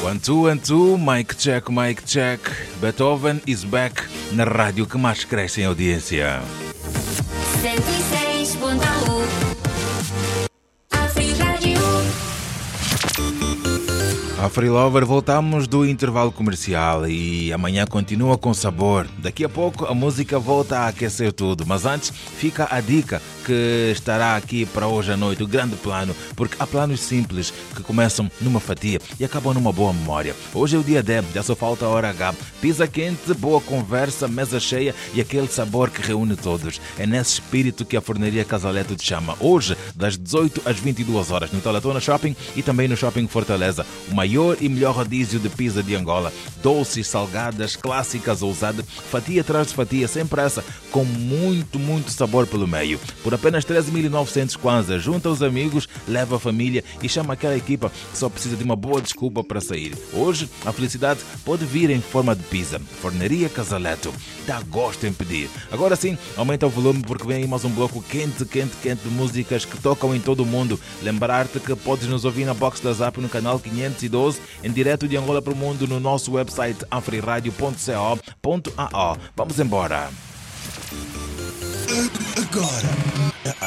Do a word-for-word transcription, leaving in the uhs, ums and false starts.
One, two, one, two, mic check, mic check. Beethoven is back na rádio que mais cresce em audiência. cento e seis ponto um Afrirádio. Afrilover, voltamos do intervalo comercial e amanhã continua com sabor. Daqui a pouco a música volta a aquecer tudo, mas antes fica a dica que estará aqui para hoje à noite, o grande plano, porque há planos simples que começam numa fatia e acabam numa boa memória. Hoje é o dia D, já só falta a hora H. Pizza quente, boa conversa, mesa cheia e aquele sabor que reúne todos. É nesse espírito que a Forneria Casaleto te chama. Hoje, das dezoito às vinte e duas horas, no Talatona Shopping e também no Shopping Fortaleza. O maior e melhor rodízio de pizza de Angola. Doces, salgadas, clássicas, ousadas, fatia atrás de fatia, sem pressa, com muito, muito sabor pelo meio. Por apenas treze mil e novecentos kwanza, junta os amigos, leva a família e chama aquela equipa que só precisa de uma boa desculpa para sair. Hoje, a felicidade pode vir em forma de pizza. Forneria Casaleto. Dá gosto em pedir. Agora sim, aumenta o volume porque vem aí mais um bloco quente, quente, quente de músicas que tocam em todo o mundo. Lembrar-te que podes nos ouvir na box da Zap no canal quinhentos e doze, em direto de Angola para o mundo no nosso website afriradio ponto co ponto a o. Vamos embora. Agora,